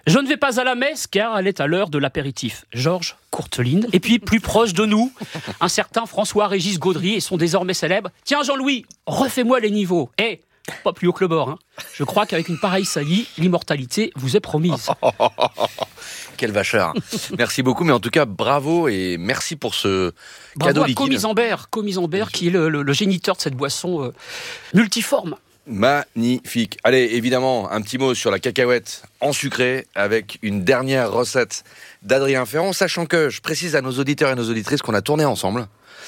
Je ne vais pas à la messe car elle est à l'heure de l'apéritif. Georges Courteline. Et puis, plus proche de nous, un certain François-Régis Gaudry et son désormais célèbre « Tiens Jean-Louis, refais-moi les niveaux !» Pas plus haut que le bord. Hein. Je crois qu'avec une pareille saillie, l'immortalité vous est promise. Quel vachard. Merci beaucoup, mais en tout cas, bravo et merci pour ce cadeau liquide. Comisambert, qui est le géniteur de cette boisson multiforme. Magnifique. Allez, évidemment, un petit mot sur la cacahuète en sucré avec une dernière recette d'Adrien Ferrand, sachant que je précise à nos auditeurs et nos auditrices qu'on a tourné ensemble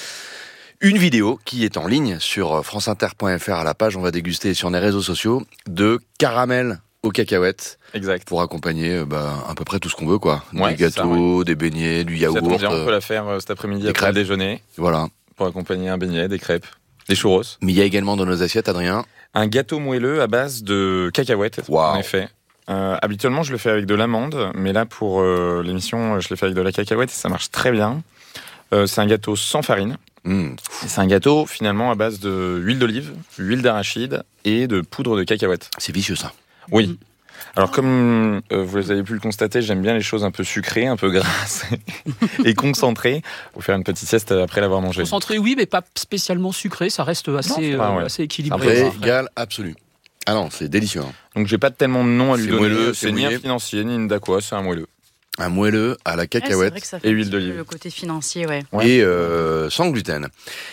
une vidéo qui est en ligne sur franceinter.fr à la page, on va déguster sur les réseaux sociaux, de caramel aux cacahuètes. Exact. Pour accompagner à peu près tout ce qu'on veut, quoi. Ouais, des gâteaux, ça, des beignets, du yaourt. Ça tombe bien, on peut la faire cet après-midi après le déjeuner. Voilà. Pour accompagner un beignet, des crêpes, des churros. Mais il y a également dans nos assiettes, Adrien, un gâteau moelleux à base de cacahuètes, en effet. Habituellement, je le fais avec de l'amande, mais là, pour l'émission, je l'ai fait avec de la cacahuète et ça marche très bien. C'est un gâteau sans farine. C'est un gâteau finalement à base de huile d'olive, huile d'arachide et de poudre de cacahuète. C'est vicieux ça. Oui. Alors comme vous avez pu le constater, j'aime bien les choses un peu sucrées, un peu grasses et concentrées. Pour faire une petite sieste après l'avoir mangé. Concentré oui, mais pas spécialement sucré, ça reste assez équilibré. Régal absolu. Ah non, c'est délicieux. Hein. Donc j'ai pas tellement de nom à lui donner. Moelleux, c'est ni un financier, ni une daqua, c'est un moelleux. Un moelleux à la cacahuète et huile d'olive. Le côté financier, ouais. Et sans gluten.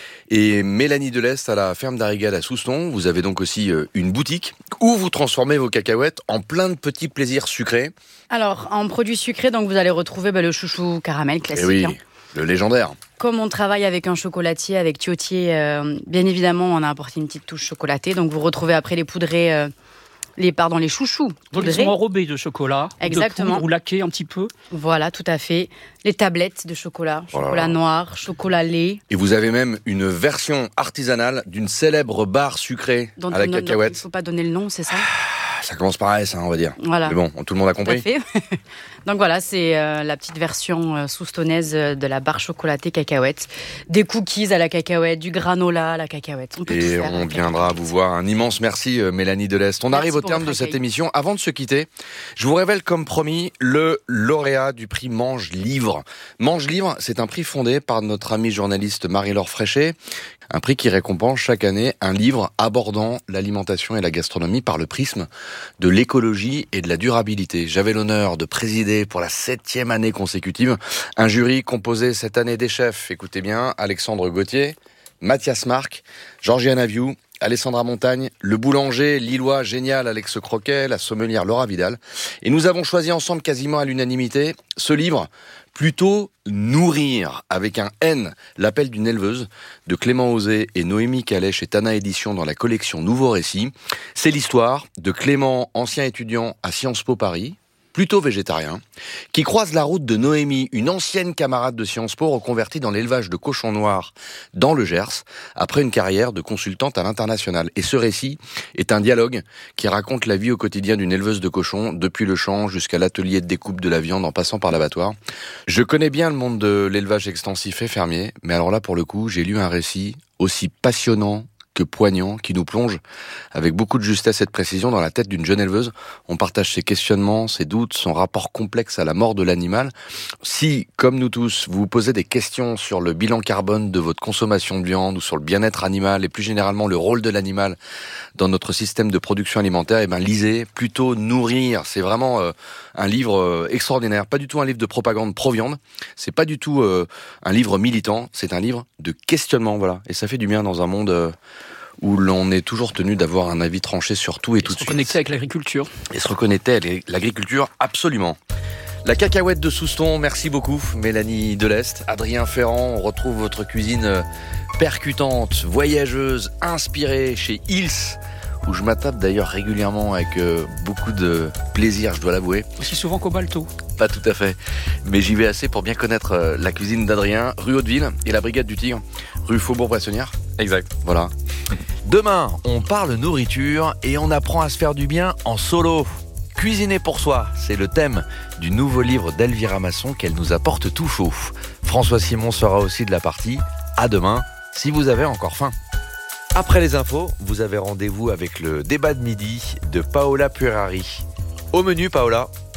Et Mélanie Delest à la ferme d'Arrigade à Souston. Vous avez donc aussi une boutique où vous transformez vos cacahuètes en plein de petits plaisirs sucrés. Alors, en produits sucrés, donc vous allez retrouver le chouchou caramel classique. Et oui, le légendaire. Comme on travaille avec un chocolatier, avec Thiotier, bien évidemment, on a apporté une petite touche chocolatée. Donc vous retrouvez après les poudrés... les chouchous. Donc ils sont enrobés de chocolat, exactement, de poudre ou laqués un petit peu. Voilà, tout à fait. Les tablettes de chocolat, chocolat noir, chocolat lait. Et vous avez même une version artisanale d'une célèbre barre sucrée à la cacahuète. Il ne faut pas donner le nom, c'est ça ? Ça commence par S, on va dire. Voilà. Mais bon, tout le monde a compris. Tout à fait. Donc voilà, c'est la petite version soustonnaise de la barre chocolatée cacahuète. Des cookies à la cacahuète, du granola à la cacahuète. On peut tout faire. Et on viendra vous voir. Un immense merci, Mélanie Delest. On arrive au terme de cette émission. Avant de se quitter, je vous révèle comme promis le lauréat du prix Mange Livre. Mange Livre, c'est un prix fondé par notre amie journaliste Marie-Laure Fréchet. Un prix qui récompense chaque année un livre abordant l'alimentation et la gastronomie par le prisme de l'écologie et de la durabilité. J'avais l'honneur de présider pour la 7e année consécutive un jury composé cette année des chefs, écoutez bien, Alexandre Gauthier, Mathias Marc, Georgiana Viou, Alessandra Montagne, le boulanger lillois génial Alex Croquet, la sommelière Laura Vidal. Et nous avons choisi ensemble quasiment à l'unanimité ce livre, Plutôt nourrir, avec un N, l'appel d'une éleveuse, de Clément Osé et Noémie Calais chez Tana Éditions dans la collection Nouveaux Récits. C'est l'histoire de Clément, ancien étudiant à Sciences Po Paris, plutôt végétarien, qui croise la route de Noémie, une ancienne camarade de Sciences Po reconvertie dans l'élevage de cochons noirs dans le Gers, après une carrière de consultante à l'international. Et ce récit est un dialogue qui raconte la vie au quotidien d'une éleveuse de cochons, depuis le champ jusqu'à l'atelier de découpe de la viande en passant par l'abattoir. Je connais bien le monde de l'élevage extensif et fermier, mais alors là, pour le coup, j'ai lu un récit aussi passionnant que poignant, qui nous plonge avec beaucoup de justesse et de précision dans la tête d'une jeune éleveuse. On partage ses questionnements, ses doutes, son rapport complexe à la mort de l'animal. Si, comme nous tous, vous vous posez des questions sur le bilan carbone de votre consommation de viande ou sur le bien-être animal et plus généralement le rôle de l'animal dans notre système de production alimentaire, lisez Plutôt nourrir. C'est vraiment un livre extraordinaire. Pas du tout un livre de propagande pro-viande. C'est pas du tout un livre militant. C'est un livre de questionnement, voilà. Et ça fait du bien dans un monde où l'on est toujours tenu d'avoir un avis tranché sur tout et tout de suite. Se reconnecter avec l'agriculture. Et se reconnecter avec l'agriculture, absolument. La cacahuète de Souston, merci beaucoup Mélanie Delest. Adrien Ferrand, on retrouve votre cuisine percutante, voyageuse, inspirée chez Hills, où je m'attape d'ailleurs régulièrement avec beaucoup de plaisir, je dois l'avouer. Aussi souvent qu'au Balto. Pas tout à fait, mais j'y vais assez pour bien connaître la cuisine d'Adrien, rue Hauteville et la Brigade du Tigre, rue Faubourg-Poissonnière. Exact. Voilà. Demain, on parle nourriture et on apprend à se faire du bien en solo. Cuisiner pour soi, c'est le thème du nouveau livre d'Elvira Masson qu'elle nous apporte tout chaud. François Simon sera aussi de la partie. À demain, si vous avez encore faim. Après les infos, vous avez rendez-vous avec le débat de midi de Paola Puerari. Au menu, Paola.